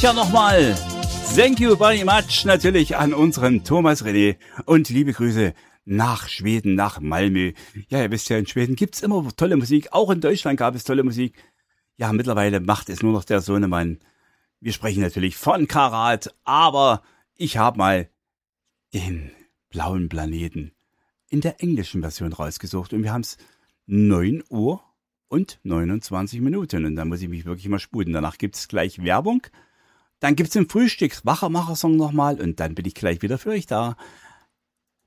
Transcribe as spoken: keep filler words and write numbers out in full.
ja nochmal thank you very much natürlich an unseren Thomas René und liebe Grüße nach Schweden, nach Malmö. Ja, ihr wisst ja, in Schweden gibt's immer tolle Musik. Auch in Deutschland gab es tolle Musik. Ja, mittlerweile macht es nur noch der Sohnemann. Wir sprechen natürlich von Karat, aber ich habe mal den blauen Planeten in der englischen Version rausgesucht und wir haben es neun Uhr und neunundzwanzig Minuten und da muss ich mich wirklich mal sputen. Danach gibt es gleich Werbung, dann gibt es den Frühstücks-Wachermacher-Song nochmal und dann bin ich gleich wieder für euch da.